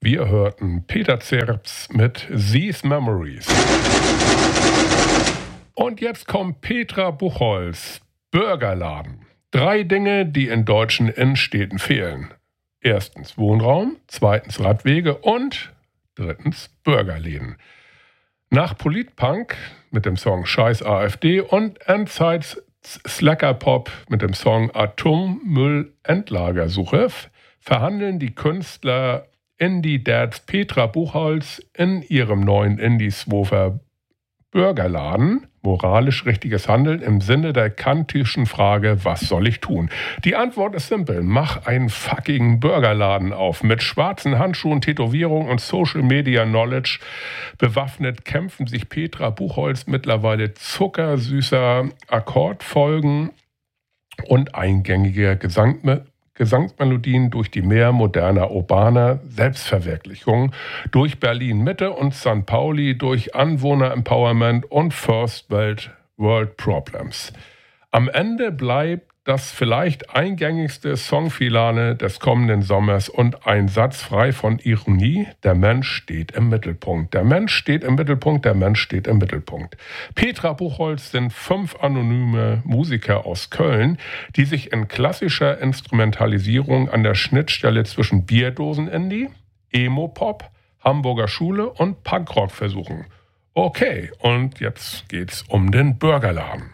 Wir hörten Peter Zerps mit These Memories. Und jetzt kommt Petra Buchholz, Burgerladen. 3 Dinge, die in deutschen Innenstädten fehlen. 1. Wohnraum, 2. Radwege und 3. Burgerläden. Nach Politpunk mit dem Song Scheiß AfD und Endzeits Slackerpop mit dem Song Atommüll-Endlagersuche verhandeln die Künstler Indie-Dads Petra Buchholz in ihrem neuen Indie-Swofer Burgerladen moralisch richtiges Handeln im Sinne der kantischen Frage, was soll ich tun? Die Antwort ist simpel. Mach einen fucking Burgerladen auf. Mit schwarzen Handschuhen, Tätowierung und Social Media Knowledge bewaffnet kämpfen sich Petra Buchholz mittlerweile zuckersüßer Akkordfolgen und eingängige Gesangsmelodien durch die mehr moderner urbaner Selbstverwirklichung, durch Berlin-Mitte und St. Pauli, durch Anwohner-Empowerment und First-World Problems. Am Ende bleibt das vielleicht eingängigste Songfinale des kommenden Sommers und ein Satz frei von Ironie: Der Mensch steht im Mittelpunkt. Der Mensch steht im Mittelpunkt, der Mensch steht im Mittelpunkt. Petra Buchholz sind 5 anonyme Musiker aus Köln, die sich in klassischer Instrumentalisierung an der Schnittstelle zwischen Bierdosen-Indie, Emo-Pop, Hamburger Schule und Punkrock versuchen. Okay, und jetzt geht's um den Burgerladen.